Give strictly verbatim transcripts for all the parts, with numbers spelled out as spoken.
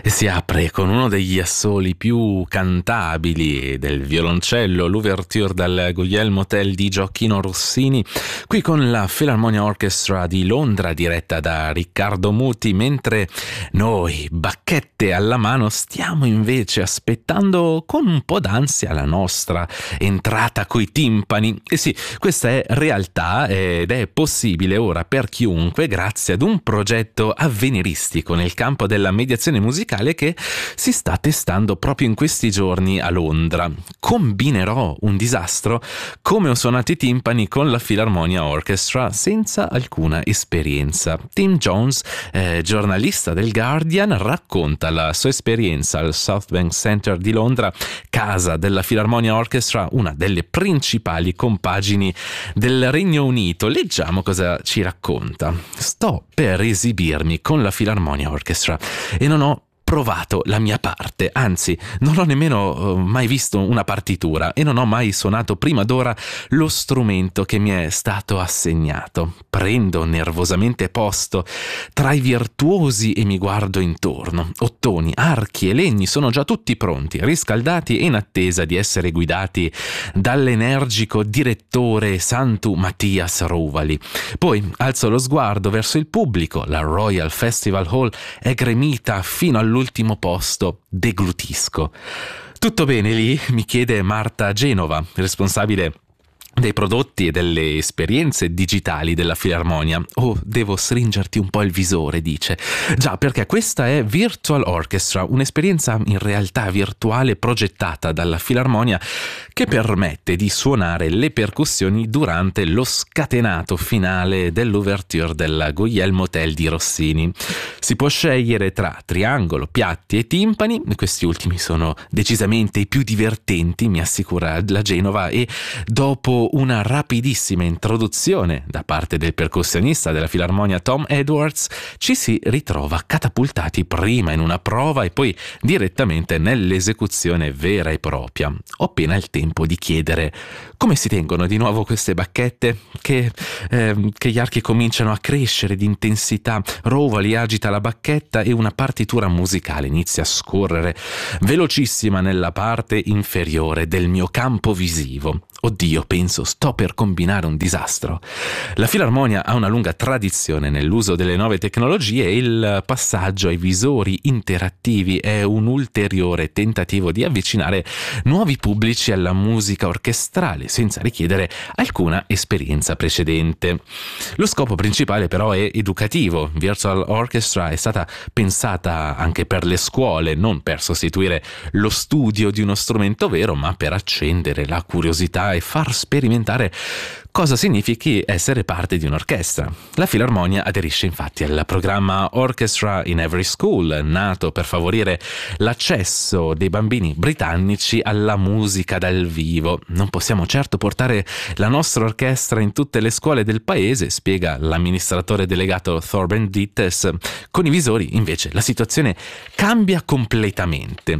E si apre con uno degli assoli più cantabili del violoncello, l'ouverture dal Guglielmo Tell di Gioacchino Rossini, qui con la Philharmonia Orchestra di Londra diretta da Riccardo Muti, mentre noi, bacchette alla mano, stiamo invece aspettando con un po' d'ansia la nostra entrata coi timpani. E sì, questa è realtà ed è possibile ora per chiunque grazie ad un progetto avveniristico nel campo della mediazione musicale che si sta testando proprio in questi giorni a Londra. Combinerò un disastro? Come ho suonato i timpani con la Philharmonia Orchestra senza alcuna esperienza. Tim Jones, eh, giornalista del Guardian, racconta la sua esperienza al South Bank Centre di Londra, casa della Philharmonia Orchestra, una delle principali compagini del Regno Unito. Leggiamo cosa ci racconta. Sto per esibirmi con la Philharmonia Orchestra e non ho provato la mia parte, anzi non ho nemmeno uh, mai visto una partitura e non ho mai suonato prima d'ora lo strumento che mi è stato assegnato. Prendo nervosamente posto tra i virtuosi e mi guardo intorno. Ottoni, archi e legni sono già tutti pronti, riscaldati e in attesa di essere guidati dall'energico direttore Santu Mattias Rovali. Poi alzo lo sguardo verso il pubblico, la Royal Festival Hall è gremita fino all'ultimo All'ultimo posto, deglutisco. Tutto bene lì? Mi chiede Marta Genova, responsabile dei prodotti e delle esperienze digitali della Filarmonia. Oh, devo stringerti un po' il visore, dice. Già, perché questa è Virtual Orchestra, un'esperienza in realtà virtuale progettata dalla Filarmonia che permette di suonare le percussioni durante lo scatenato finale dell'ouverture del Guglielmo Tell di Rossini. Si può scegliere tra triangolo, piatti e timpani, questi ultimi sono decisamente i più divertenti, mi assicura la Genova, e dopo una rapidissima introduzione da parte del percussionista della Filarmonia Tom Edwards ci si ritrova catapultati prima in una prova e poi direttamente nell'esecuzione vera e propria. Ho appena il tempo di chiedere come si tengono di nuovo queste bacchette, che, eh, che gli archi cominciano a crescere di intensità. Rovali agita la bacchetta e una partitura musicale inizia a scorrere velocissima nella parte inferiore del mio campo visivo. Oddio, penso, sto per combinare un disastro. La Filarmonia ha una lunga tradizione nell'uso delle nuove tecnologie e il passaggio ai visori interattivi è un ulteriore tentativo di avvicinare nuovi pubblici alla musica orchestrale senza richiedere alcuna esperienza precedente. Lo scopo principale però è educativo. Virtual Orchestra è stata pensata anche per le scuole, non per sostituire lo studio di uno strumento vero, ma per accendere la curiosità e far sperimentare cosa significhi essere parte di un'orchestra. La Filarmonia aderisce infatti al programma Orchestra in Every School, nato per favorire l'accesso dei bambini britannici alla musica dal vivo. Non possiamo certo portare la nostra orchestra in tutte le scuole del paese, spiega l'amministratore delegato Thorben Dittes. Con i visori, invece, la situazione cambia completamente.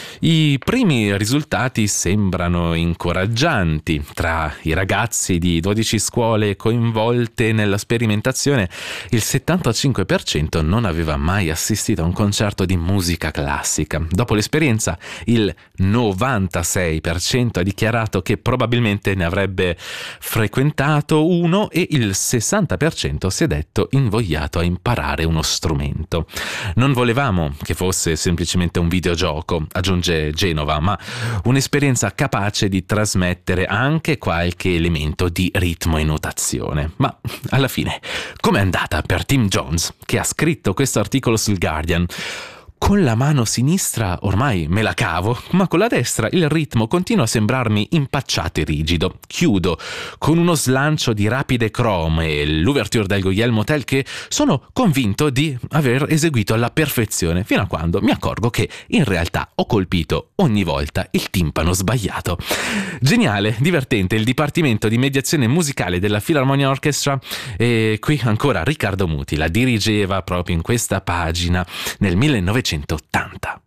I primi risultati sembrano incoraggianti. Tra i ragazzi di dodici scuole coinvolte nella sperimentazione, il settantacinque per cento non aveva mai assistito a un concerto di musica classica. Dopo l'esperienza, il novantasei per cento ha dichiarato che probabilmente ne avrebbe frequentato uno e il sessanta per cento si è detto invogliato a imparare uno strumento. Non volevamo che fosse semplicemente un videogioco, aggiunge Genova, ma un'esperienza capace di trasmettere anche qualche elemento di ritmo e notazione. Ma alla fine, com'è andata per Tim Jones, che ha scritto questo articolo sul Guardian? Con la mano sinistra ormai me la cavo, ma con la destra il ritmo continua a sembrarmi impacciato e rigido. Chiudo con uno slancio di rapide chrome e l'ouverture del Guglielmo Tell che sono convinto di aver eseguito alla perfezione, fino a quando mi accorgo che in realtà ho colpito ogni volta il timpano sbagliato. Geniale, divertente il dipartimento di mediazione musicale della Philharmonia Orchestra, e qui ancora Riccardo Muti la dirigeva proprio in questa pagina nel millenovecentottanta.